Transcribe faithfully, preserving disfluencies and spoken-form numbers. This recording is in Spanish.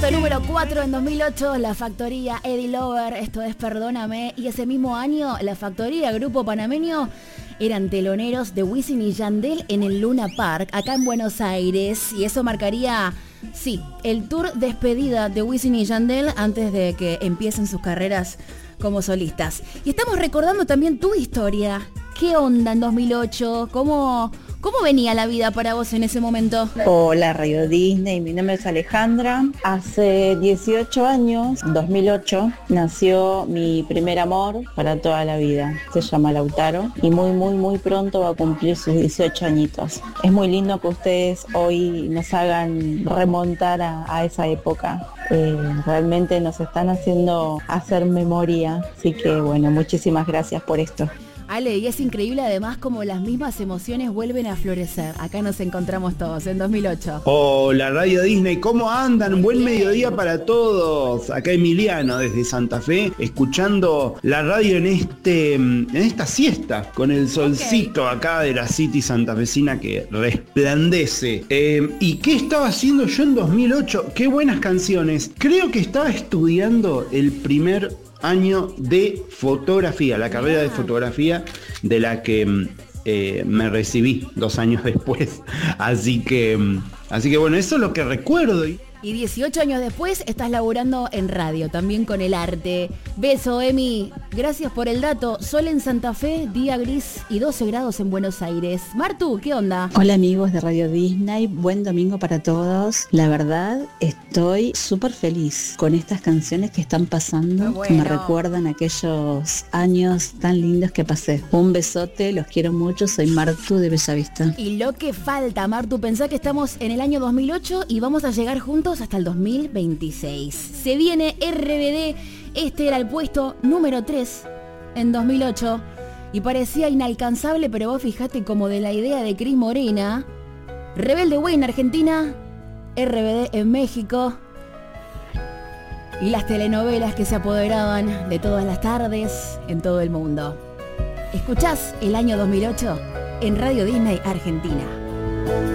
Número cuatro en dos mil ocho, La Factoría, Eddie Lover, esto es Perdóname. Y ese mismo año, La Factoría, grupo panameño, eran teloneros de Wisin y Yandel en el Luna Park, acá en Buenos Aires. Y eso marcaría, sí, el tour despedida de Wisin y Yandel antes de que empiecen sus carreras como solistas. Y estamos recordando también tu historia. ¿Qué onda en dos mil ocho? ¿Cómo, cómo venía la vida para vos en ese momento? Hola, Radio Disney, mi nombre es Alejandra. Hace dieciocho años, dos mil ocho, nació mi primer amor para toda la vida. Se llama Lautaro y muy, muy, muy pronto va a cumplir sus dieciocho añitos. Es muy lindo que ustedes hoy nos hagan remontar a, a esa época. Eh, realmente nos están haciendo hacer memoria, así que bueno, muchísimas gracias por esto. Ale, y es increíble además como las mismas emociones vuelven a florecer. Acá nos encontramos todos en dos mil ocho. Hola Radio Disney, ¿cómo andan? Muy Buen bien. Mediodía para todos. Acá Emiliano desde Santa Fe, escuchando la radio en este en esta siesta, con el solcito okay. acá de la City santafesina que resplandece. Eh, ¿Y qué estaba haciendo yo en dos mil ocho? Qué buenas canciones. Creo que estaba estudiando el primer año de fotografía, la carrera yeah. de fotografía de la que eh, me recibí dos años después. Así que, así que bueno, eso es lo que recuerdo. Y dieciocho años después estás laburando en radio, también con el arte. Beso, Emi. Gracias por el dato. Sol en Santa Fe, día gris y doce grados en Buenos Aires. Martu, ¿qué onda? Hola amigos de Radio Disney, buen domingo para todos. La verdad, estoy súper feliz con estas canciones que están pasando, bueno. que me recuerdan aquellos años tan lindos que pasé. Un besote, los quiero mucho, soy Martu de Bellavista. Y lo que falta, Martu, pensá que estamos en el año dos mil ocho y vamos a llegar juntos hasta el dos mil veintiséis. Se viene R B D, este era el puesto número tres en dos mil ocho y parecía inalcanzable, pero vos fijate como de la idea de Cris Morena, Rebelde Way en Argentina, R B D en México y las telenovelas que se apoderaban de todas las tardes en todo el mundo. Escuchás el año dos mil ocho en Radio Disney Argentina.